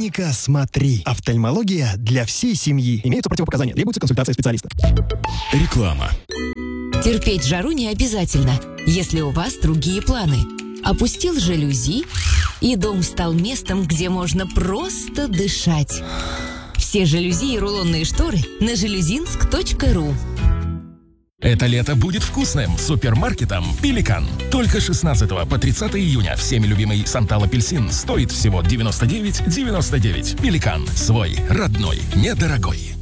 Клиника «Смотри». Офтальмология для всей семьи. Имеются противопоказания. Требуется консультация специалиста. Реклама. Терпеть жару не обязательно, если у вас другие планы. Опустил жалюзи, и дом стал местом, где можно просто дышать. Все жалюзи и рулонные шторы на жалюзинск.ру. Это лето будет вкусным супермаркетом «Пеликан». Только 16 по 30 июня всеми любимый Сантал апельсин стоит всего 99,99. «Пеликан» – свой, родной, недорогой.